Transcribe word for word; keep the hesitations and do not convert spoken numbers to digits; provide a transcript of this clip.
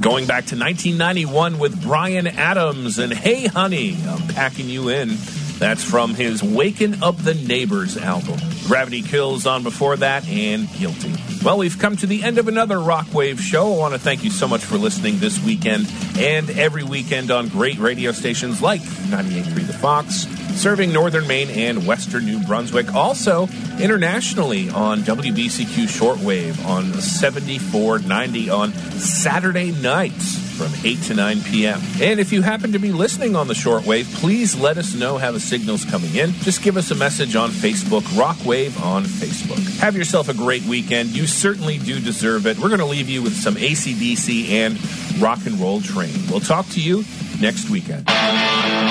Going back to nineteen ninety-one with Bryan Adams and Hey Honey, I'm Packing You In. That's from his Wakin' Up the Neighbors album. Gravity Kills on before that, and Guilty. Well, we've come to the end of another Rockwave show. I want to thank you so much for listening this weekend and every weekend on great radio stations like ninety-eight point three The Fox, serving northern Maine and western New Brunswick. Also, internationally on W B C Q Shortwave on seventy-four ninety on Saturday nights from eight to nine p.m. And if you happen to be listening on the shortwave, please let us know how the signal's coming in. Just give us a message on Facebook, Rockwave on Facebook. Have yourself a great weekend. You certainly do deserve it. We're going to leave you with some A C D C and Rock and Roll Train. We'll talk to you next weekend.